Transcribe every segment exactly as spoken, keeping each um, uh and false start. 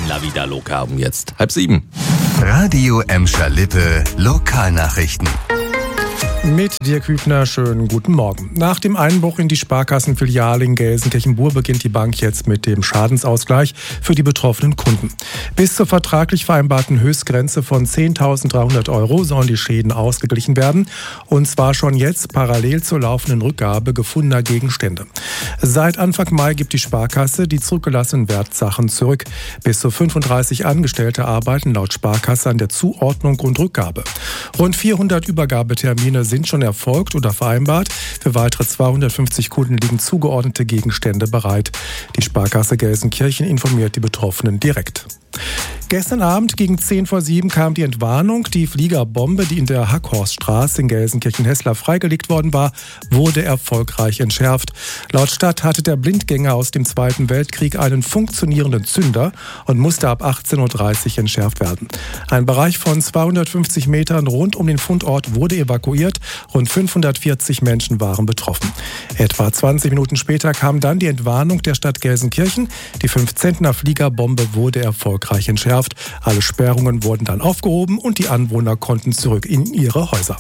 La Vida Loca um jetzt halb sieben. Radio Emscher Lippe Lokalnachrichten. Mit Dirk Hübner, schönen guten Morgen. Nach dem Einbruch in die Sparkassenfiliale in Gelsenkirchen-Bur beginnt die Bank jetzt mit dem Schadensausgleich für die betroffenen Kunden. Bis zur vertraglich vereinbarten Höchstgrenze von zehntausenddreihundert Euro sollen die Schäden ausgeglichen werden. Und zwar schon jetzt parallel zur laufenden Rückgabe gefundener Gegenstände. Seit Anfang Mai gibt die Sparkasse die zurückgelassenen Wertsachen zurück. Bis zu fünfunddreißig Angestellte arbeiten laut Sparkasse an der Zuordnung und Rückgabe. Rund vierhundert Übergabetermine sind schon erfolgt oder vereinbart. Für weitere zweihundertfünfzig Kunden liegen zugeordnete Gegenstände bereit. Die Sparkasse Gelsenkirchen informiert die Betroffenen direkt. Gestern Abend gegen zehn vor sieben kam die Entwarnung. Die Fliegerbombe, die in der Hackhorststraße in Gelsenkirchen-Hessler freigelegt worden war, wurde erfolgreich entschärft. Laut Stadt hatte der Blindgänger aus dem Zweiten Weltkrieg einen funktionierenden Zünder und musste ab achtzehn Uhr dreißig entschärft werden. Ein Bereich von zweihundertfünfzig Metern rund um den Fundort wurde evakuiert. Rund fünfhundertvierzig Menschen waren betroffen. Etwa zwanzig Minuten später kam dann die Entwarnung der Stadt Gelsenkirchen. Die fünf Zentner Fliegerbombe wurde erfolgreich entschärft. Alle Sperrungen wurden dann aufgehoben und die Anwohner konnten zurück in ihre Häuser.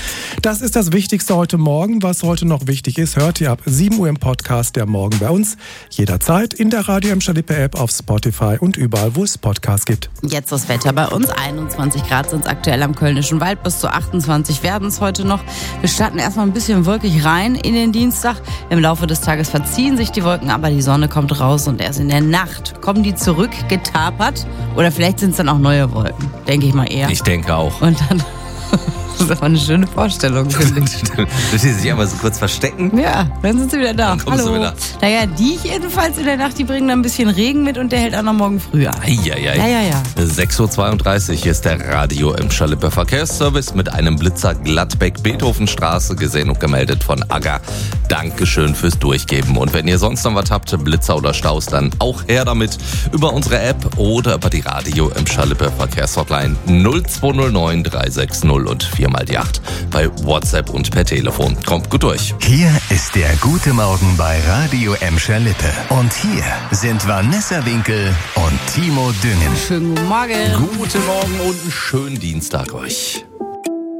Das ist das Wichtigste heute Morgen. Was heute noch wichtig ist, hört ihr ab sieben Uhr im Podcast der Morgen bei uns. Jederzeit in der Radio Emscher Lippe App, auf Spotify und überall, wo es Podcasts gibt. Jetzt das Wetter bei uns. einundzwanzig Grad sind es aktuell am Kölnischen Wald. Bis zu achtundzwanzig werden es heute noch. Wir starten erstmal ein bisschen wolkig rein in den Dienstag. Im Laufe des Tages verziehen sich die Wolken, aber die Sonne kommt raus und erst in der Nacht kommen die zurück getapert. Oder vielleicht sind es dann auch neue Wolken. Denke ich mal eher. Ich denke auch. Und dann... Das ist aber eine schöne Vorstellung, finde ich. Dass sie sich einmal so kurz verstecken. Ja, dann sind sie wieder da. Dann kommst Hallo. du wieder. Naja, die jedenfalls in der Nacht, die bringen dann ein bisschen Regen mit und der hält auch noch morgen früh an. Eieiei. Ja, ja, ja. sechs Uhr zweiunddreißig, hier ist der Radio Emscher Lippe Verkehrsservice mit einem Blitzer Gladbeck-Beethovenstraße, gesehen und gemeldet von Agger. Dankeschön fürs Durchgeben. Und wenn ihr sonst noch was habt, Blitzer oder Staus, dann auch her damit über unsere App oder über die Radio Emscher Lippe Verkehrshotline null zwei null neun drei sechs null und vier mal die acht bei WhatsApp und per Telefon. Kommt gut durch. Hier ist der Gute Morgen bei Radio Emscher Lippe. Und hier sind Vanessa Winkel und Timo Düngen. Schönen guten Morgen. Guten Morgen und einen schönen Dienstag euch.